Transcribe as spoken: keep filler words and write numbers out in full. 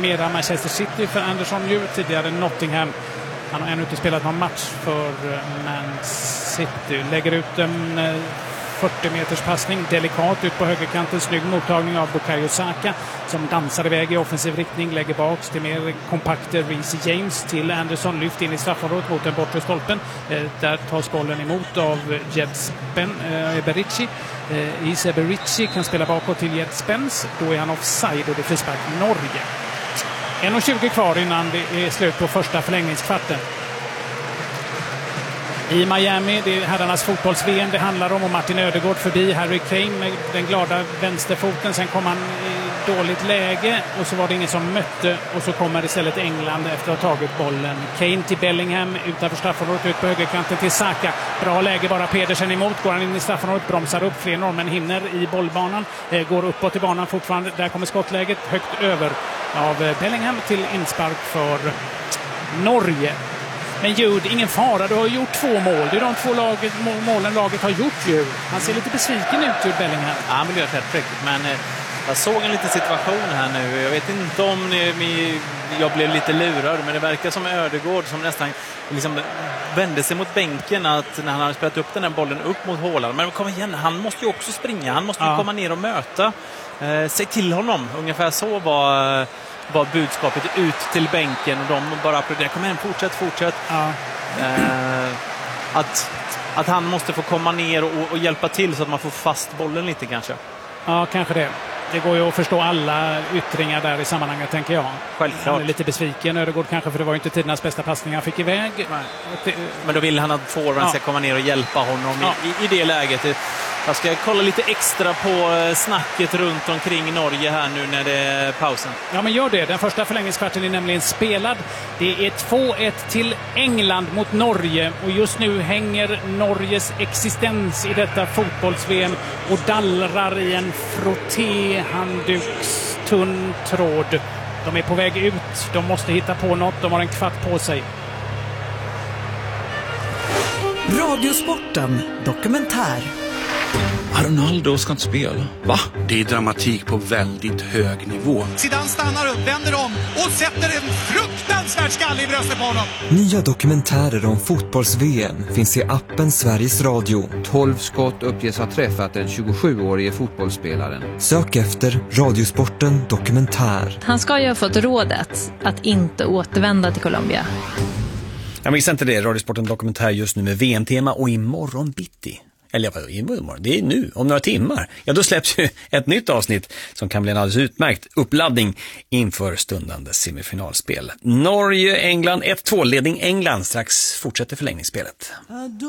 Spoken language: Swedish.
numera Manchester City för Anderson ju, tidigare Nottingham. Han har ännu inte spelat någon match för Man City. Lägger ut en fyrtio meters passning, delikat ut på högerkanten, snygg mottagning av Bukayo Saka som dansar iväg i offensiv riktning, lägger baks till mer kompakter Reece James till Anderson, lyft in i straffområdet mot den bortre stolpen. Eh, där tas bollen emot av Jed Spence, eh, Berici. Eh, Ise Berici kan spela bakåt till Jed Spence, då är han offside och det är frispark Norge. en tjugo kvar innan det är slut på första förlängningskvarten. I Miami, det är herrarnas fotbolls-V M det handlar om, och Martin Ödegård förbi Harry Kane med den glada vänsterfoten. Sen kom han i dåligt läge och så var det ingen som mötte, och så kommer istället England efter att ha tagit bollen. Kane till Bellingham utanför straffområdet, ut på högerkanten till Saka. Bra läge, bara Pedersen emot. Går han in i straffområdet, bromsar upp, fler norrmän hinner i bollbanan. Eh, går uppåt i banan fortfarande. Där kommer skottläget högt över av Bellingham till inspark för Norge. Men Jude, ingen fara, du har gjort två mål. Det är de två laget, målen laget har gjort ju. Han ser lite besviken ut ur Bellingham. Ja, han vill göra rätt riktigt, men eh, jag såg en liten situation här nu. Jag vet inte om ni, jag blev lite lurad, men det verkar som Ödegård som nästan liksom vände sig mot bänken, att när han har spelat upp den här bollen upp mot hålan. Men kom igen, han måste ju också springa. Han måste ju ja. komma ner och möta. Eh, säg till honom. Ungefär så var... var budskapet ut till bänken, och de bara applåderar. Kom igen, fortsätt, fortsätt. Ja. Eh, att, att han måste få komma ner och, och hjälpa till så att man får fast bollen lite kanske. Ja, kanske det. Det går ju att förstå alla yttringar där i sammanhanget, tänker jag. Självklart. Han är lite besviken, Ödegård kanske, för det var ju inte tidernas bästa passning han fick iväg. Nej. Men då vill han att forwarden ska ja. komma ner och hjälpa honom ja. i, i det läget. Jag ska kolla lite extra på snacket runt omkring Norge här nu när det är pausen. Ja, men gör det. Den första förlängningskvarten är nämligen spelad. Det är två ett till England mot Norge, och just nu hänger Norges existens i detta fotbolls-V M och dallrar i en frotté-handduks tunn tråd. De är på väg ut. De måste hitta på något. De har en kvart på sig. Radiosporten dokumentär. Ronaldo ska inte spela. Va? Det är dramatik på väldigt hög nivå. Zidane stannar upp, vänder om och sätter en fruktansvärd skalle i bröstet på honom. Nya dokumentärer om fotbolls-V M finns i appen Sveriges Radio. tolv skott uppges ha träffat den tjugosjuårige fotbollsspelaren. Sök efter Radiosporten dokumentär. Han ska ju ha fått rådet att inte återvända till Colombia. Jag missar inte det. Radiosporten dokumentär just nu med V M-tema, och imorgon bitti. Eller vad imorgon? Det är nu, om några timmar. Ja, då släpps ju ett nytt avsnitt som kan bli en alldeles utmärkt uppladdning inför stundande semifinalspel. Norge, England, ett två ledning England. Strax fortsätter förlängningsspelet.